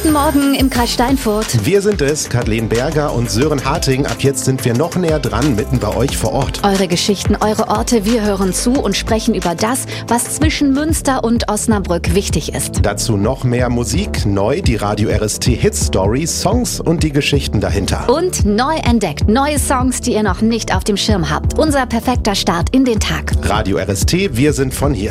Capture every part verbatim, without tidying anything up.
Guten Morgen im Kreis Steinfurt. Wir sind es, Kathleen Berger und Sören Harting. Ab jetzt sind wir noch näher dran, mitten bei euch vor Ort. Eure Geschichten, eure Orte, wir hören zu und sprechen über das, was zwischen Münster und Osnabrück wichtig ist. Dazu noch mehr Musik, neu die Radio R S T Hit Story, Songs und die Geschichten dahinter. Und neu entdeckt, neue Songs, die ihr noch nicht auf dem Schirm habt. Unser perfekter Start in den Tag. Radio R S T, wir sind von hier.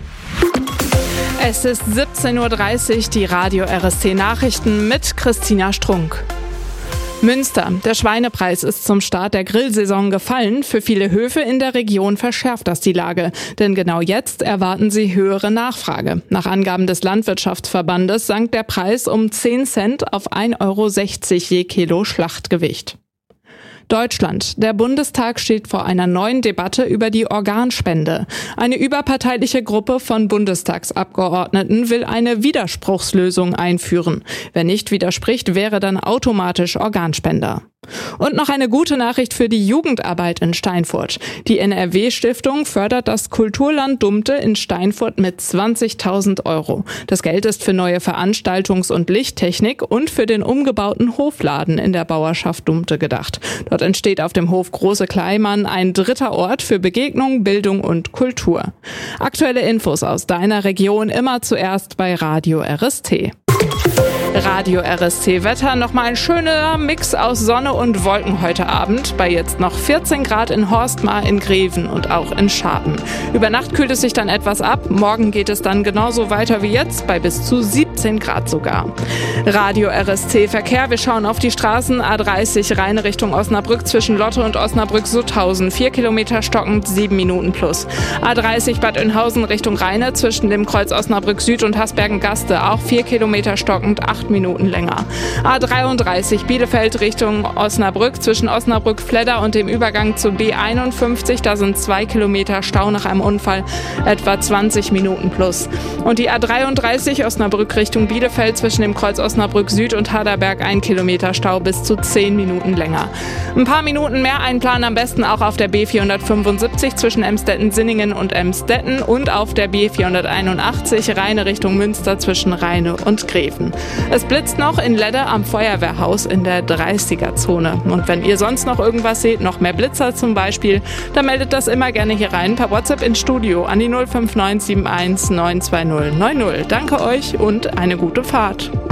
Es ist siebzehn Uhr dreißig, die Radio R S T Nachrichten mit Christina Strunk. Münster. Der Schweinepreis ist zum Start der Grillsaison gefallen. Für viele Höfe in der Region verschärft das die Lage. Denn genau jetzt erwarten sie höhere Nachfrage. Nach Angaben des Landwirtschaftsverbandes sank der Preis um zehn Cent auf ein Euro sechzig je Kilo Schlachtgewicht. Deutschland. Der Bundestag steht vor einer neuen Debatte über die Organspende. Eine überparteiliche Gruppe von Bundestagsabgeordneten will eine Widerspruchslösung einführen. Wer nicht widerspricht, wäre dann automatisch Organspender. Und noch eine gute Nachricht für die Jugendarbeit in Steinfurt. Die N R W-Stiftung fördert das Kulturland Dumte in Steinfurt mit zwanzigtausend Euro. Das Geld ist für neue Veranstaltungs- und Lichttechnik und für den umgebauten Hofladen in der Bauerschaft Dumte gedacht. Dort entsteht auf dem Hof Große Kleimann ein dritter Ort für Begegnung, Bildung und Kultur. Aktuelle Infos aus deiner Region immer zuerst bei Radio R S T. Radio R S T Wetter, nochmal ein schöner Mix aus Sonne und Wolken heute Abend, bei jetzt noch vierzehn Grad in Horstmar, in Greven und auch in Scharpen. Über Nacht kühlt es sich dann etwas ab, morgen geht es dann genauso weiter wie jetzt, bei bis zu siebzehn Grad sogar. Radio R S T Verkehr, wir schauen auf die Straßen, A dreißig Rheine Richtung Osnabrück zwischen Lotte und Osnabrück-Sutthausen, vier Kilometer stockend, sieben Minuten plus. A dreißig Bad Oeynhausen Richtung Rheine zwischen dem Kreuz Osnabrück Süd und Hasbergen-Gaste, auch vier Kilometer stockend, acht Minuten länger. A dreiunddreißig Bielefeld Richtung Osnabrück zwischen Osnabrück-Fledder und dem Übergang zu B einundfünfzig. Da sind zwei Kilometer Stau nach einem Unfall, etwa zwanzig Minuten plus. Und die A dreiunddreißig Osnabrück Richtung Bielefeld zwischen dem Kreuz Osnabrück Süd und Haderberg ein Kilometer Stau bis zu zehn Minuten länger. Ein paar Minuten mehr einplanen am besten auch auf der B vierhundertfünfundsiebzig zwischen Emstetten-Sinningen und Emstetten und auf der B vierhunderteinundachtzig Rheine Richtung Münster zwischen Rheine und Greven. Es blitzt noch in Ledde am Feuerwehrhaus in der dreißiger-Zone. Und wenn ihr sonst noch irgendwas seht, noch mehr Blitzer zum Beispiel, dann meldet das immer gerne hier rein per WhatsApp ins Studio an die null fünf neun sieben eins neun zwei null neun null. Danke euch und eine gute Fahrt.